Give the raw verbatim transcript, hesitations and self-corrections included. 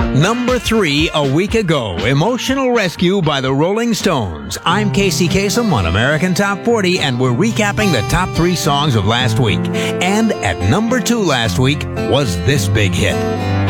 Number three a week ago, Emotional Rescue by the Rolling Stones. I'm Casey Kasem on American Top forty, and we're recapping the top three songs of last week. And at number two last week was this big hit.